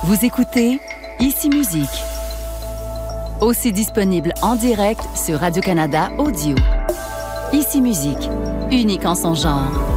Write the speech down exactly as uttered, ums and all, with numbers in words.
Vous écoutez Ici Musique, aussi disponible en direct sur Radio-Canada Audio. Ici Musique, unique en son genre.